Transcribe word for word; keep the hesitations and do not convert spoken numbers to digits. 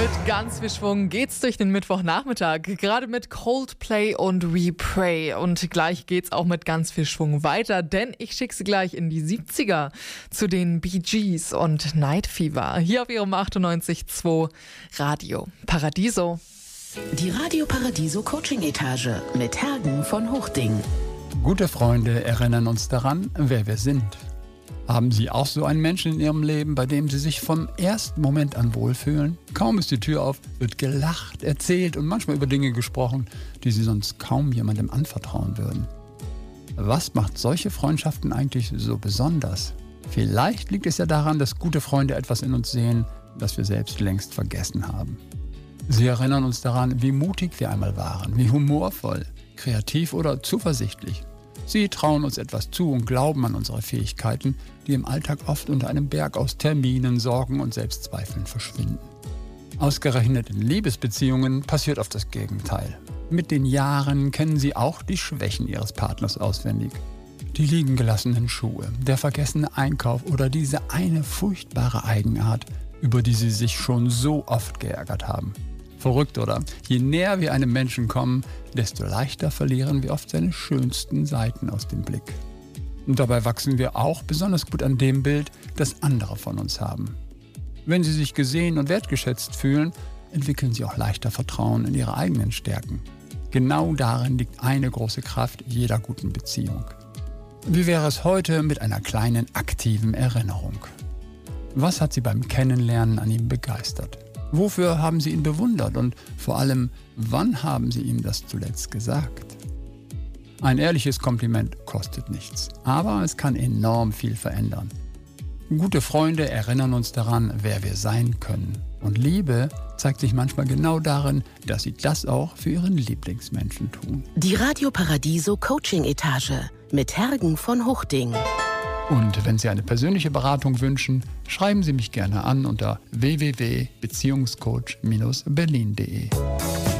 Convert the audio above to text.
Mit ganz viel Schwung geht's durch den Mittwochnachmittag, gerade mit Coldplay und We Pray. Und gleich geht's auch mit ganz viel Schwung weiter, denn ich schicke Sie gleich in die siebziger zu den Bee Gees und Night Fever. Hier auf Ihrem achtundneunzig Komma zwei Radio Paradiso. Die Radio Paradiso Coaching Etage mit Hergen von Hochding. Gute Freunde erinnern uns daran, wer wir sind. Haben Sie auch so einen Menschen in Ihrem Leben, bei dem Sie sich vom ersten Moment an wohlfühlen? Kaum ist die Tür auf, wird gelacht, erzählt und manchmal über Dinge gesprochen, die Sie sonst kaum jemandem anvertrauen würden. Was macht solche Freundschaften eigentlich so besonders? Vielleicht liegt es ja daran, dass gute Freunde etwas in uns sehen, das wir selbst längst vergessen haben. Sie erinnern uns daran, wie mutig wir einmal waren, wie humorvoll, kreativ oder zuversichtlich. Sie trauen uns etwas zu und glauben an unsere Fähigkeiten, die im Alltag oft unter einem Berg aus Terminen, Sorgen und Selbstzweifeln verschwinden. Ausgerechnet in Liebesbeziehungen passiert oft das Gegenteil. Mit den Jahren kennen Sie auch die Schwächen Ihres Partners auswendig. Die liegen gelassenen Schuhe, der vergessene Einkauf oder diese eine furchtbare Eigenart, über die Sie sich schon so oft geärgert haben. Verrückt, oder? Je näher wir einem Menschen kommen, desto leichter verlieren wir oft seine schönsten Seiten aus dem Blick. Und dabei wachsen wir auch besonders gut an dem Bild, das andere von uns haben. Wenn Sie sich gesehen und wertgeschätzt fühlen, entwickeln Sie auch leichter Vertrauen in Ihre eigenen Stärken. Genau darin liegt eine große Kraft jeder guten Beziehung. Wie wäre es heute mit einer kleinen aktiven Erinnerung? Was hat Sie beim Kennenlernen an ihm begeistert? Wofür haben Sie ihn bewundert und vor allem, wann haben Sie ihm das zuletzt gesagt? Ein ehrliches Kompliment kostet nichts, aber es kann enorm viel verändern. Gute Freunde erinnern uns daran, wer wir sein können. Und Liebe zeigt sich manchmal genau darin, dass sie das auch für ihren Lieblingsmenschen tun. Die Radio Paradiso Coaching Etage mit Hergen von Hochding. Und wenn Sie eine persönliche Beratung wünschen, schreiben Sie mich gerne an unter w w w punkt beziehungscoach Bindestrich berlin punkt de.